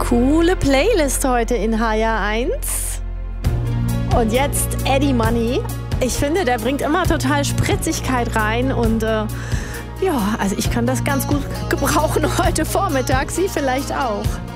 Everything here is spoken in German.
Coole Playlist heute in HR1. Und jetzt Eddie Money. Ich finde, der bringt immer total Spritzigkeit rein und also ich kann das ganz gut gebrauchen heute Vormittag. Sie vielleicht auch.